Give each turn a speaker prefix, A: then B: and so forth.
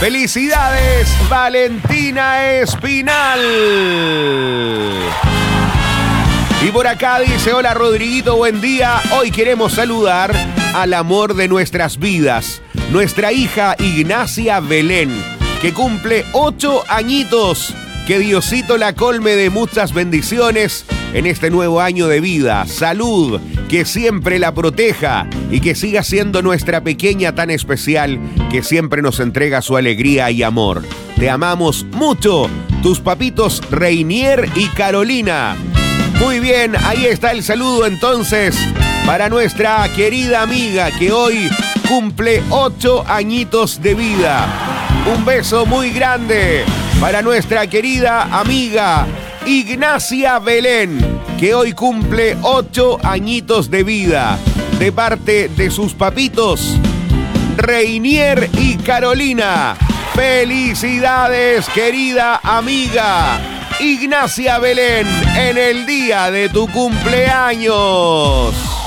A: ¡Felicidades, Valentina Espinal! Y por acá dice, hola Rodriguito, buen día. Hoy queremos saludar al amor de nuestras vidas, nuestra hija Ignacia Belén, que cumple 8 añitos. Que Diosito la colme de muchas bendiciones en este nuevo año de vida. Salud, que siempre la proteja y que siga siendo nuestra pequeña tan especial que siempre nos entrega su alegría y amor. Te amamos mucho, tus papitos Reinier y Carolina. Muy bien, ahí está el saludo entonces para nuestra querida amiga que hoy cumple 8 añitos de vida. Un beso muy grande para nuestra querida amiga Ignacia Belén, que hoy cumple 8 añitos de vida, de parte de sus papitos Reinier y Carolina. ¡Felicidades, querida amiga Ignacia Belén, en el día de tu cumpleaños!